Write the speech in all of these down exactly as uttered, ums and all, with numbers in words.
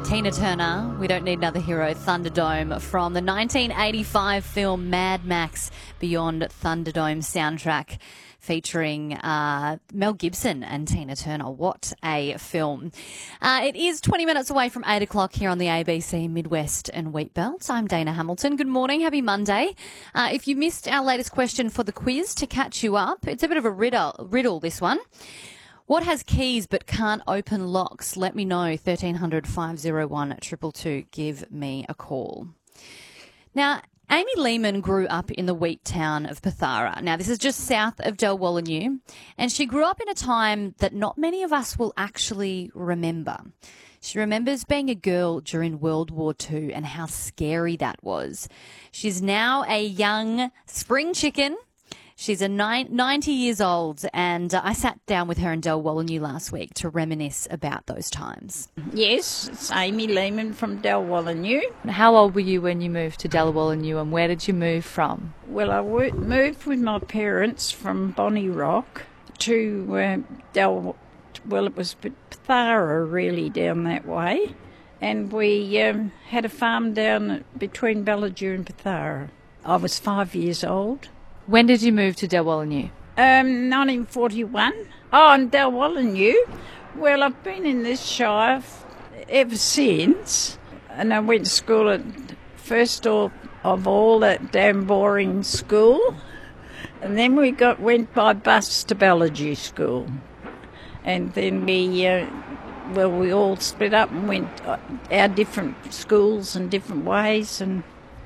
Tina Turner, We Don't Need Another Hero, Thunderdome, from the nineteen eighty-five film Mad Max Beyond Thunderdome soundtrack, featuring uh, Mel Gibson and Tina Turner. What a film. Uh, it is twenty minutes away from eight o'clock here on the A B C Midwest and Wheatbelt. I'm Dana Hamilton. Good morning. Happy Monday. Uh, if you missed our latest question for the quiz, to catch you up, it's a bit of a riddle, riddle this one. What has keys but can't open locks? Let me know. thirteen hundred, five oh one, two two two. Give me a call. Now, Amy Lehman grew up in the wheat town of Pethara. Now, this is just south of Dalwallinu, and she grew up in a time that not many of us will actually remember. She remembers being a girl during World War Two and how scary that was. She's now a young spring chicken. She's a nine, ninety years old, and uh, I sat down with her in Dalwallinu last week to reminisce about those times. Yes, it's Amy Lehman from Dalwallinu. How old were you when you moved to Dalwallinu, and where did you move from? Well, I w- moved with my parents from Bonnie Rock to uh, Dal. Well, it was Pethara really down that way, and we um, had a farm down between Bellagio and Pethara. I was five years old. When did you move to Dalwallinu? Um, nineteen forty-one. Oh, and Dalwallinu. Well, I've been in this shire ever since, and I went to school at first of, of all at Damboring School, and then we got went by bus to Bellagio School, and then we, uh, well, we all split up and went our different schools and different ways, and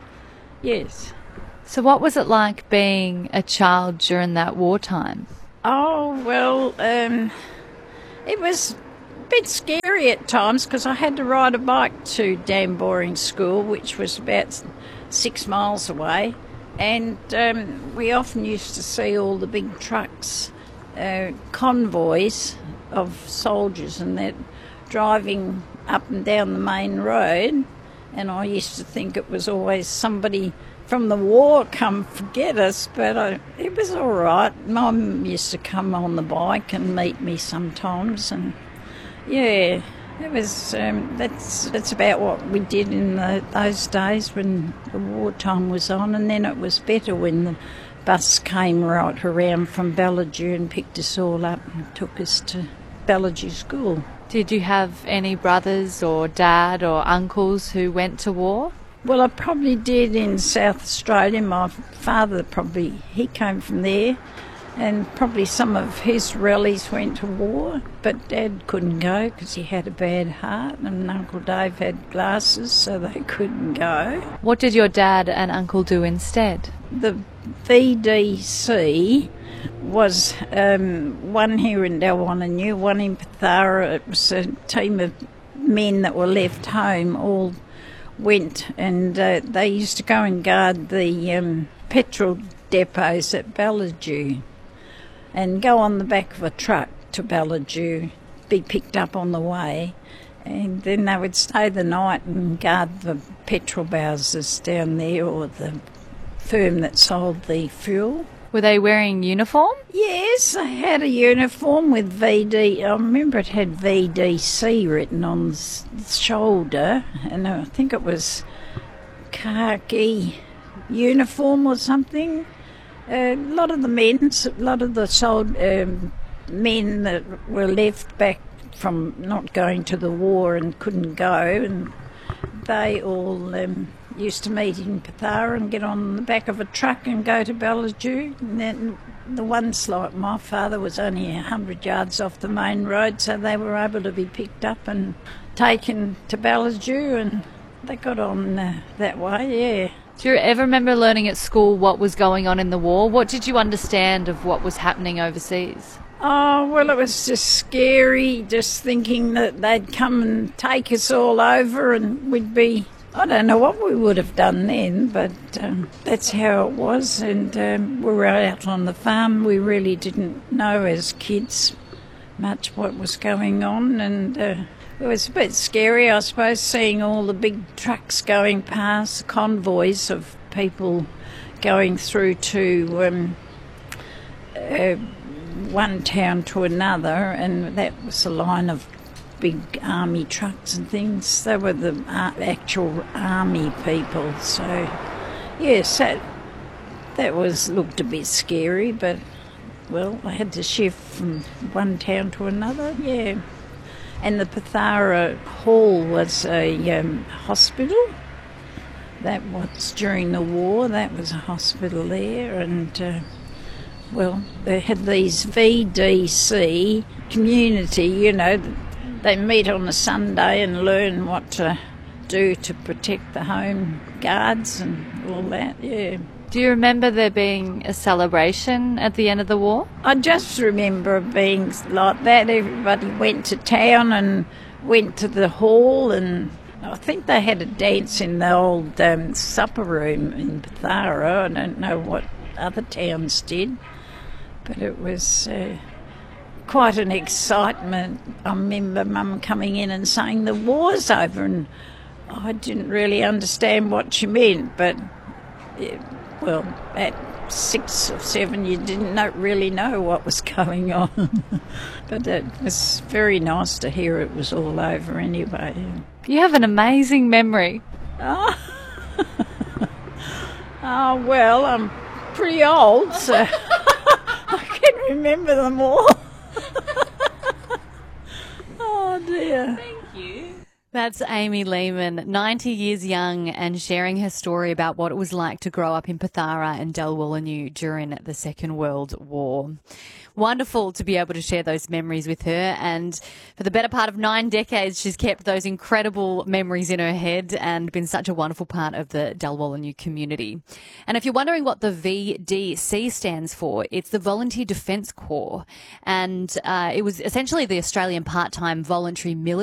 yes. So what was it like being a child during that wartime? Oh, well, um, it was a bit scary at times because I had to ride a bike to Damboring School, which was about six miles away, and um, we often used to see all the big trucks, uh, convoys of soldiers and that driving up and down the main road, and I used to think it was always somebody from the war come forget us, but I, it was all right. Mum used to come on the bike and meet me sometimes, and yeah, it was. Um, that's that's about what we did in the, those days when the wartime was on, and then it was better when the bus came right around from Bellagio and picked us all up and took us to Bellagio School. Did you have any brothers or dad or uncles who went to war? Well, I probably did in South Australia. My father probably, he came from there, and probably some of his relatives went to war, but Dad couldn't go because he had a bad heart, and Uncle Dave had glasses, so they couldn't go. What did your dad and uncle do instead? The V D C was um, one here in Dalwallinu, one in Pethara. It was a team of men that were left home, all went, and uh, they used to go and guard the um, petrol depots at Bellagio and go on the back of a truck to Bellagio, be picked up on the way, and then they would stay the night and guard the petrol houses down there or the firm that sold the fuel. Were they wearing uniform? Yes, they had a uniform with V D. I remember it had V D C written on the shoulder, and I think it was khaki uniform or something. Uh, a lot of the men, a lot of the sold, um, men that were left back from not going to the war and couldn't go, and they all um, used to meet in Pethara and get on the back of a truck and go to Bellagio. And then the ones like my father was only a hundred yards off the main road, so they were able to be picked up and taken to Bellagio, and they got on uh, that way, yeah. Do you ever remember learning at school what was going on in the war? What did you understand of what was happening overseas? Oh, well, it was just scary, just thinking that they'd come and take us all over and we'd be... I don't know what we would have done then, but um, that's how it was. And um, we were out on the farm. We really didn't know as kids much what was going on. And uh, it was a bit scary, I suppose, seeing all the big trucks going past, convoys of people going through to um, uh, one town to another. And that was a line of big army trucks and things. They were the uh, actual army people. So, yes, that, that was looked a bit scary, but, well, I had to shift from one town to another, yeah. And the Pethara Hall was a um, hospital. That was during the war. That was a hospital there, and uh, well, they had these V D C community. You know, they meet on a Sunday and learn what to do to protect the home guards and all that. Yeah. Do you remember there being a celebration at the end of the war? I just remember it being like that. Everybody went to town and went to the hall, and I think they had a dance in the old um, supper room in Pethara. I don't know what other towns did, but it was uh, quite an excitement. I remember Mum coming in and saying the war's over, and I didn't really understand what she meant, but yeah, well, at six or seven you didn't know, really know what was going on. But it was very nice to hear it was all over anyway. You have an amazing memory. Oh, oh well, I'm pretty old, so I can remember them all. Oh dear. Thank you. That's Amy Lehman, ninety years young, and sharing her story about what it was like to grow up in Pethara and Dalwallinu during the Second World War. Wonderful to be able to share those memories with her, and for the better part of nine decades she's kept those incredible memories in her head and been such a wonderful part of the Dalwallinu community. And if you're wondering what the V D C stands for, it's the Volunteer Defence Corps, and uh, it was essentially the Australian part-time voluntary military